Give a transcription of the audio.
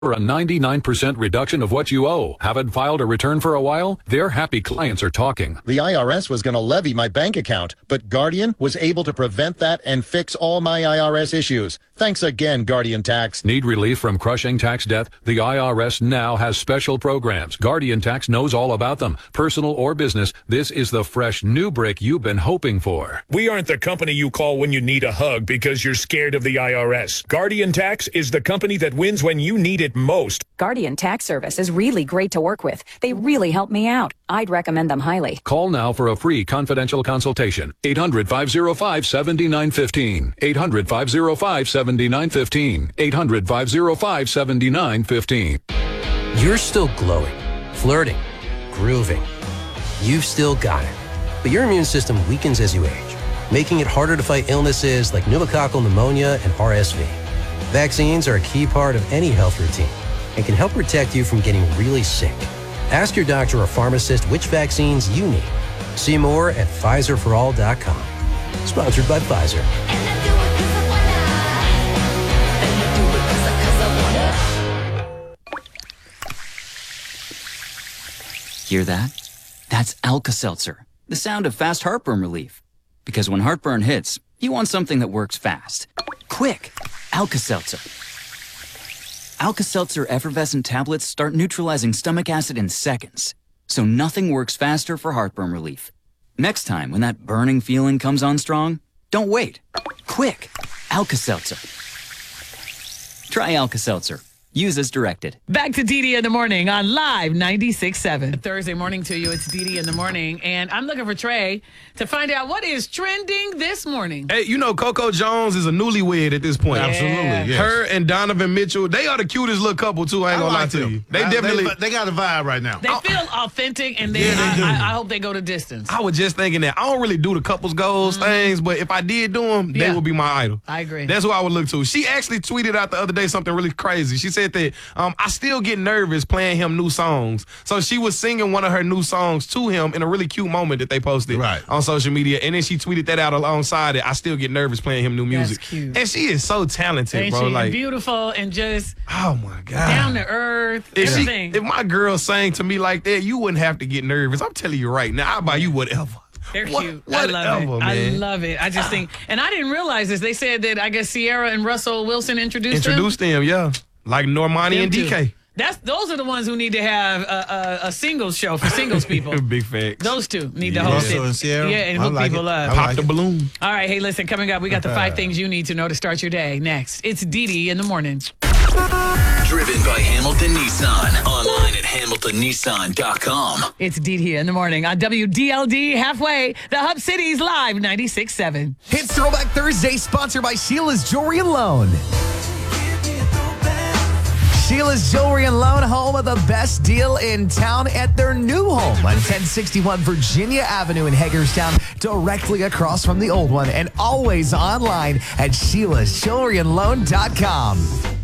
for a 99% reduction of what you owe. Haven't filed a return for a while? Their happy clients are talking. The IRS was going to levy my bank account, but Guardian was able to prevent that and fix all my IRS issues. Thanks again, Guardian Tax. Need relief from crushing tax debt? The IRS now has special programs. Guardian Tax knows all about them. Personal or business, this is the fresh new break you've been hoping for. We aren't the company you call when you need a hug because you're scared of the IRS. Guardian Tax is the company that wins when you need it most. Guardian Tax Service is really great to work with. They really help me out. I'd recommend them highly. Call now for a free confidential consultation. 800-505-7915. 800-505-7915. 800-505-7915. You're still glowing, flirting, grooving. You've still got it. But your immune system weakens as you age, making it harder to fight illnesses like pneumococcal pneumonia and RSV. Vaccines are a key part of any health routine and can help protect you from getting really sick. Ask your doctor or pharmacist which vaccines you need. See more at PfizerForAll.com. Sponsored by Pfizer. Hear that? That's Alka-Seltzer, the sound of fast heartburn relief. Because when heartburn hits, you want something that works fast. Quick! Alka-Seltzer. Alka-Seltzer effervescent tablets start neutralizing stomach acid in seconds. So nothing works faster for heartburn relief. Next time when that burning feeling comes on strong, don't wait. Quick! Alka-Seltzer. Try Alka-Seltzer. Use as directed. Back to DD in the morning on Live 96.7. Thursday morning to you. It's DD in the morning. And I'm looking for Trey to find out what is trending this morning. Hey, you know Coco Jones is a newlywed at this point. Yeah. Absolutely, yes. Her and Donovan Mitchell, they are the cutest little couple, too. I ain't gonna lie to you. They definitely... They got a vibe right now. They feel authentic, and then Yeah, they do. I hope they go to distance. I was just thinking that. I don't really do the couples goals things, but if I did do them, they Yeah. would be my idol. I agree. That's who I would look to. She actually tweeted out the other day something really crazy. She said that I still get nervous playing him new songs. So she was singing one of her new songs to him in a really cute moment that they posted on social media. And then she tweeted that out alongside it. I still get nervous playing him new music. That's cute. And she is so talented, Ain't bro. she? Like, Beautiful and just oh my God. down to earth. Everything. If my girl sang to me like that, you wouldn't have to get nervous. I'm telling you right now, I'll buy you whatever. They're cute. I love Whatever, it. man. I love it. I just think, and I didn't realize this. They said that I guess Sierra and Russell Wilson introduced them, yeah. Like Normani Them and two. DK. Those are the ones who need to have a singles show for singles people. Big facts. Those two need to host Russell it. and Sierra? Yeah, and I hook like people it. up. I Pop like the it. balloon. All right, hey, listen, coming up, we got the 5 things you need to know to start your day. Next, it's DD in the morning. Driven by Hamilton Nissan. Online at HamiltonNissan.com. It's DD in the morning on WDLD Halfway, the Hub City's Live 96.7. It's Throwback Thursday, sponsored by Sheila's Jewelry and Loan. Sheila's Jewelry and Loan, home of the best deal in town at their new home on 1061 Virginia Avenue in Hagerstown, directly across from the old one, and always online at SheilasJewelryandLoan.com.